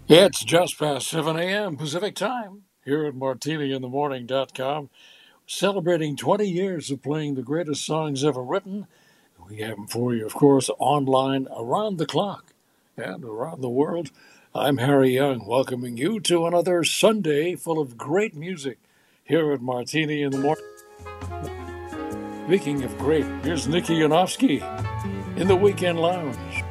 It's just past 7 a.m. Pacific time here at martiniinthemorning.com, celebrating 20 years of playing the greatest songs ever written. We have them for you, of course, online around the clock and around the world. I'm Harry Young, welcoming you to another Sunday full of great music here at Martini in the Morning. Speaking of great, here's Nikki Yanofsky in the Weekend Lounge.